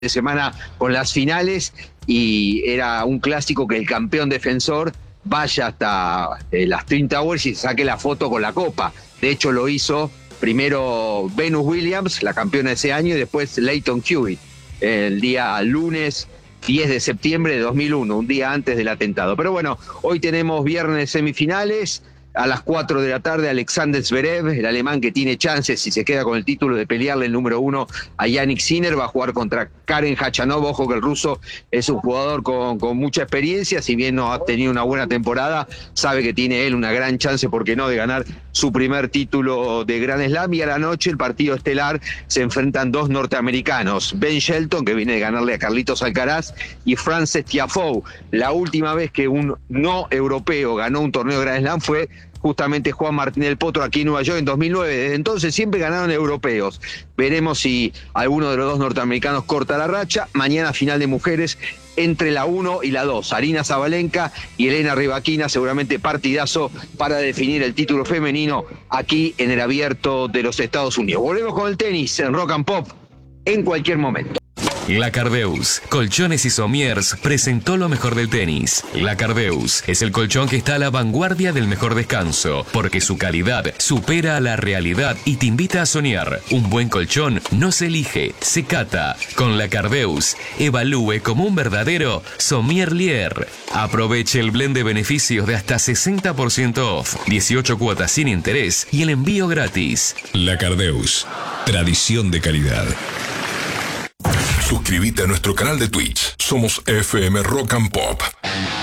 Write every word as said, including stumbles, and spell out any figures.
de semana con las finales y era un clásico que el campeón defensor vaya hasta eh, las Twin Towers y saque la foto con la copa. De hecho lo hizo primero Venus Williams, la campeona de ese año, y después Lleyton Hewitt, el día lunes diez de septiembre de dos mil uno, un día antes del atentado. Pero bueno, hoy tenemos viernes semifinales. A las cuatro de la tarde, Alexander Zverev, el alemán que tiene chances si se queda con el título de pelearle el número uno a Jannik Sinner, va a jugar contra Karen Khachanov. Ojo que el ruso es un jugador con, con mucha experiencia, si bien no ha tenido una buena temporada, sabe que tiene él una gran chance, ¿por qué no?, de ganar su primer título de Grand Slam. Y a la noche, el partido estelar, se enfrentan dos norteamericanos, Ben Shelton, que viene de ganarle a Carlitos Alcaraz, y Frances Tiafoe. La última vez que un no europeo ganó un torneo de Grand Slam fue justamente Juan Martín del Potro aquí en Nueva York en dos mil nueve. Desde entonces siempre ganaron europeos. Veremos si alguno de los dos norteamericanos corta la racha. Mañana final de mujeres entre la uno y la dos. Aryna Sabalenka y Elena Rybakina, seguramente partidazo para definir el título femenino aquí en el Abierto de los Estados Unidos. Volvemos con el tenis en Rock and Pop en cualquier momento. La Cardeus, Colchones y Somiers, presentó lo mejor del tenis. La Cardeus es el colchón que está a la vanguardia del mejor descanso, porque su calidad supera a la realidad y te invita a soñar. Un buen colchón no se elige, se cata. Con La Cardeus, evalúe como un verdadero sommelier. Aproveche el blend de beneficios de hasta sesenta por ciento off, dieciocho cuotas sin interés y el envío gratis. La Cardeus, tradición de calidad. Suscríbete a nuestro canal de Twitch. Somos F M Rock and Pop.